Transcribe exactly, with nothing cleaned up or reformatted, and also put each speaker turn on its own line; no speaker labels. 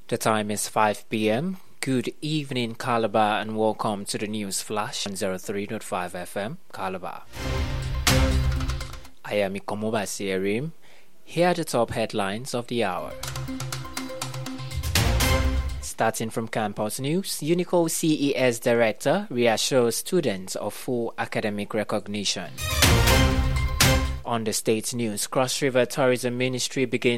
The time is five p m Good evening, Calabar, and welcome to the News Flash on oh three point five F M, Calabar. I am Ikomoba Sierim. Here are the top headlines of the hour. Starting from campus news, UNICO C E S Director reassures students of full academic recognition. On the state news, Cross River Tourism Ministry begins